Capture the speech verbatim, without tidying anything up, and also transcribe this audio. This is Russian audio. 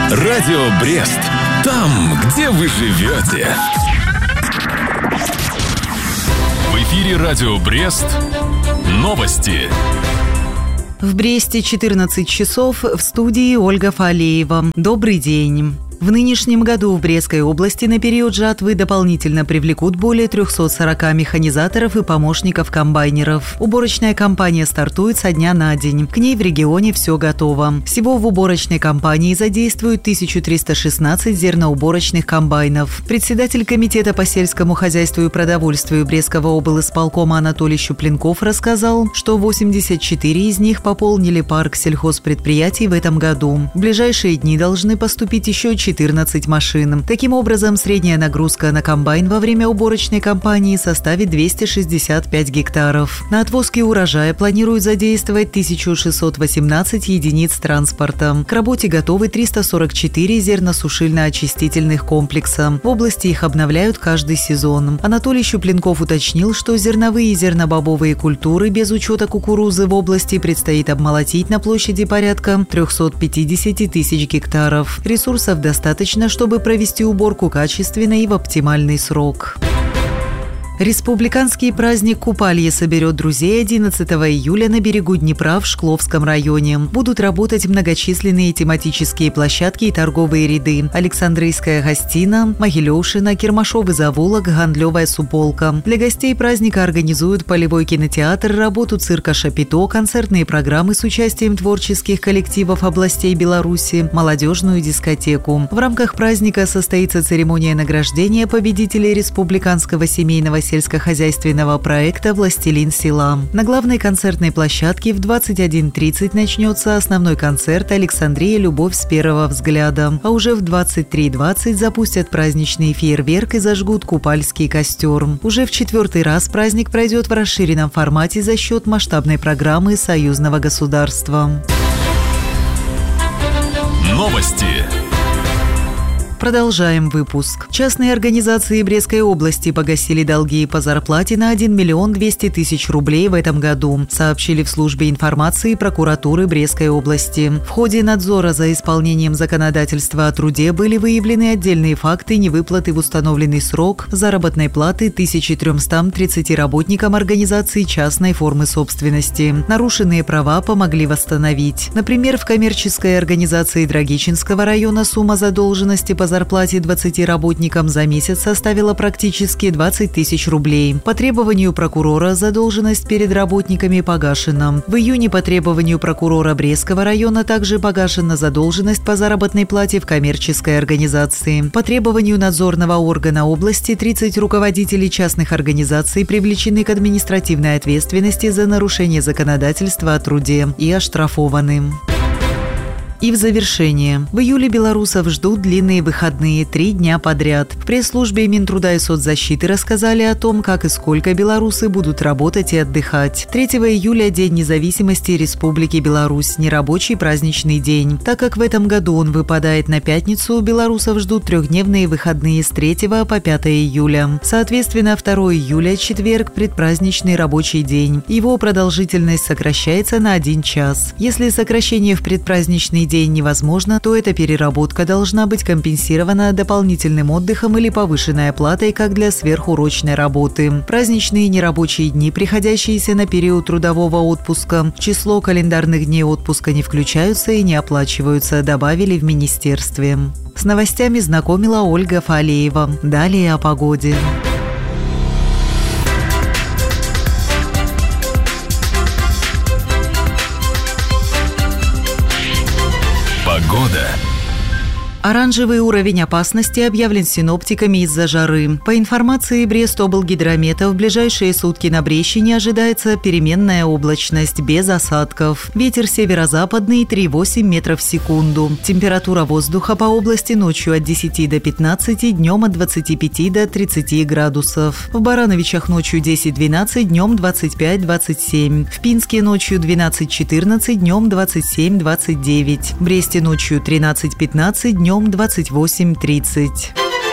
Радио Брест. Там, где вы живете. В эфире Радио Брест. Новости. В Бресте четырнадцать часов, в студии Ольга Фалеева. Добрый день. В нынешнем году в Брестской области на период жатвы дополнительно привлекут более триста сорок механизаторов и помощников-комбайнеров. Уборочная кампания стартует со дня на день. К ней в регионе все готово. Всего в уборочной кампании задействуют тысячу триста шестнадцать зерноуборочных комбайнов. Председатель комитета по сельскому хозяйству и продовольствию Брестского облисполкома Анатолий Щупленков рассказал, что восемьдесят четыре из них пополнили парк сельхозпредприятий в этом году. В ближайшие дни должны поступить еще четырнадцать машин. Таким образом, средняя нагрузка на комбайн во время уборочной кампании составит двести шестьдесят пять гектаров. На отвозке урожая планируют задействовать тысячу шестьсот восемнадцать единиц транспорта. К работе готовы триста сорок четыре зерносушильно-очистительных комплекса. В области их обновляют каждый сезон. Анатолий Щупленков уточнил, что зерновые и зернобобовые культуры без учета кукурузы в области предстоит обмолотить на площади порядка триста пятьдесят тысяч гектаров. Ресурсов достаточно. Достаточно, чтобы провести уборку качественно и в оптимальный срок. Республиканский праздник Купалье соберет друзей одиннадцатого июля на берегу Днепра в Шкловском районе. Будут работать многочисленные тематические площадки и торговые ряды. Александрийская гостина, Могилевшина, Кермашовый завулок, Гандлевая суполка. Для гостей праздника организуют полевой кинотеатр, работу цирка «Шапито», концертные программы с участием творческих коллективов областей Беларуси, молодежную дискотеку. В рамках праздника состоится церемония награждения победителей республиканского семейного сельскохозяйственного проекта «Властелин села». На главной концертной площадке в двадцать один тридцать начнется основной концерт «Александрия. Любовь с первого взгляда», а уже в двадцать три двадцать запустят праздничный фейерверк и зажгут купальский костер. Уже в четвертый раз праздник пройдет в расширенном формате за счет масштабной программы союзного государства. Новости. Продолжаем выпуск. Частные организации Брестской области погасили долги по зарплате на один миллион двести тысяч рублей в этом году, сообщили в службе информации прокуратуры Брестской области. В ходе надзора за исполнением законодательства о труде были выявлены отдельные факты невыплаты в установленный срок заработной платы тысяча триста тридцать работникам организаций частной формы собственности. Нарушенные права помогли восстановить. Например, в коммерческой организации Драгичинского района сумма задолженности по зарплате двадцати работникам за месяц составила практически двадцать тысяч рублей. По требованию прокурора задолженность перед работниками погашена. В июне по требованию прокурора Брестского района также погашена задолженность по заработной плате в коммерческой организации. По требованию надзорного органа области тридцать руководителей частных организаций привлечены к административной ответственности за нарушение законодательства о труде и оштрафованы. И в завершение. В июле белорусов ждут длинные выходные три дня подряд. В пресс-службе Минтруда и соцзащиты рассказали о том, как и сколько белорусы будут работать и отдыхать. третьего июля – День независимости Республики Беларусь, нерабочий праздничный день. Так как в этом году он выпадает на пятницу, белорусов ждут трехдневные выходные с третьего по пятое июля. Соответственно, второго июля – четверг, предпраздничный рабочий день. Его продолжительность сокращается на один час. Если сокращение в предпраздничный день невозможно, то эта переработка должна быть компенсирована дополнительным отдыхом или повышенной оплатой, как для сверхурочной работы. Праздничные нерабочие дни, приходящиеся на период трудового отпуска, в число календарных дней отпуска не включаются и не оплачиваются, добавили в министерстве. С новостями знакомила Ольга Фалеева. Далее о погоде. Погода. Оранжевый уровень опасности объявлен синоптиками из-за жары. По информации Брестоблгидромета, в ближайшие сутки на Брещине ожидается переменная облачность без осадков. Ветер северо-западный три целых восемь десятых метров в секунду. Температура воздуха по области ночью от десяти до пятнадцати, днем от двадцати пяти до тридцати градусов. В Барановичах ночью десять-двенадцать, днем двадцать пять - двадцать семь. В Пинске ночью двенадцать-четырнадцать, днем двадцать семь - двадцать девять. В Бресте ночью тринадцать-пятнадцать, днем двадцать восемь - тридцать.